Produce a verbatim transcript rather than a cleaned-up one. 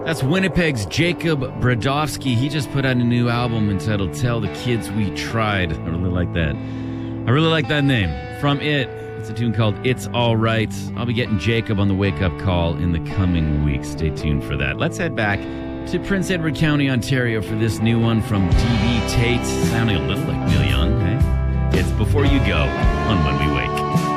That's Winnipeg's Jacob Brodowski. He just put out a new album entitled Tell the Kids We Tried. I really like that. I really like that name. From it, it's a tune called It's All Right. I'll be getting Jacob on the wake-up call in the coming weeks. Stay tuned for that. Let's head back to Prince Edward County, Ontario for this new one from D B Tate. Sounding a little like Neil Young, hey? It's Before You Go on When We Wake.